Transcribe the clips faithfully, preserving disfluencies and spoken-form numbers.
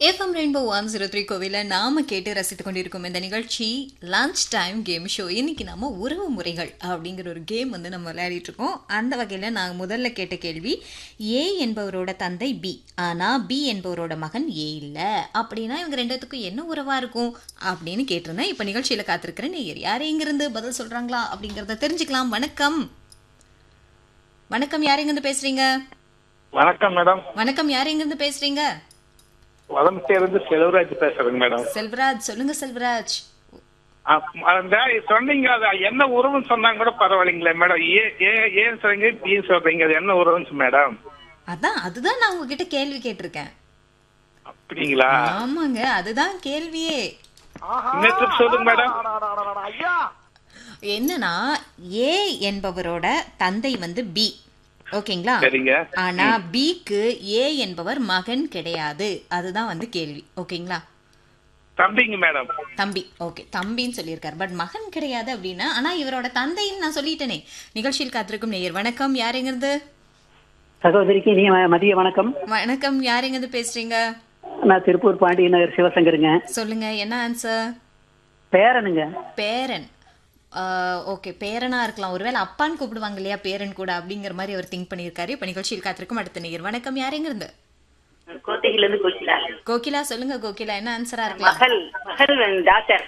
FM rainbow one zero three கோவில நாம கேட்டு ரசித்துக் கொண்டிருக்கும் இந்த நிகழ்ச்சி லஞ்ச் டைம் கேம் ஷோ. இன்னைக்கு நாம உறவு முறைகள் அப்படிங்கிற ஒரு கேம் வந்து நம்ம விளையாடிட்டு இருக்கோம். அந்த வகையில நாங்கள் முதல்ல கேட்ட கேள்வி, ஏ என்பவரோட தந்தை பி, ஆனா பி என்பவரோட மகன் ஏ இல்லை அப்படின்னா இவங்க ரெண்டுத்துக்கும் என்ன உறவா இருக்கும் அப்படின்னு கேட்டிருந்தேன். இப்ப நிகழ்ச்சியில காத்திருக்கிறேன் நேயர் யார் எங்கிருந்து பதில் சொல்றாங்களா அப்படிங்கறத தெரிஞ்சுக்கலாம். வணக்கம் வணக்கம், யார் எங்கிருந்து பேசுறீங்க? வணக்கம் மேடம். வணக்கம், யார் எங்கிருந்து பேசுறீங்க? வளம்சேர்ந்து செல்வராஜ் பேசுறேங்க மேடம். செல்வராஜ், சொல்லுங்க செல்வராஜ். அந்த சொன்னீங்க அது என்ன உறவுன்னு சொன்னாங்க கூட பரவாயில்லைங்களே மேடம். ஏ ஏன் சொல்றீங்க பி சொல்றீங்க, அது என்ன உறவுன்னு மேடம்? அதான் அதுதான் நான் உங்ககிட்ட கேள்வி கேட்டிருக்கேன். அப்படிங்களா? ஆமாங்க, அதுதான் கேள்வியே. சொல்லுங்க மேடம். என்னன்னா ஏ என்பவரோட தந்தை வந்து பி, ஓகேங்களா? ஆனா பிக்கு ஏ என்பவர் மகன் கிடையாது, அதுதான் வந்து கேள்வி. ஓகேங்களா? தம்பிங்க மேடம். தம்பி, ஓகே, தம்பின்னு சொல்லியிருக்காரு, பட் மகன் கிடையாது அப்படின்னா. ஆனா இவரோட தந்தைன்னு நான் சொல்லிட்டேனே. நிகழ்ச்சியில் காத்திருக்கும் நேயர் வணக்கம், யார் எங்கிருந்து? சகோதரிக்கு நீ மதிய வணக்கம். வணக்கம், யார் எங்கிருந்து பேசுறீங்க? நான் திருப்பூர் பாண்டிய நகர் சிவசங்கருங்க. சொல்லுங்க, என்ன ஆன்சர்? பேரனுங்க. பேரன். ஓகே, பேரனா இருக்கலாம், ஒருவேளை அப்பான்னு கூப்பிடுவாங்க இல்லையா பேரன் கூட, அப்படிங்கிற மாதிரி அவர் திங்க் பண்ணியிருக்காரு. இப்ப நிகழ்ச்சியில் காத்திருக்கும் அடுத்த நேயர் வணக்கம், யார் எங்க இருந்து? கோத்தகிலிருந்து கோகிலா. கோகிலா, சொல்லுங்க கோகிலா, என்ன ஆன்சரா இருக்கலாம்? மகள் மகள் டாக்டர்.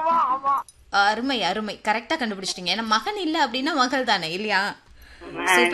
அருமை அருமை, கரெக்டா கண்டுபிடிச்சிட்டீங்க. ஏன்னா மகன் இல்ல அப்படின்னா மகள் தானே இல்லையா?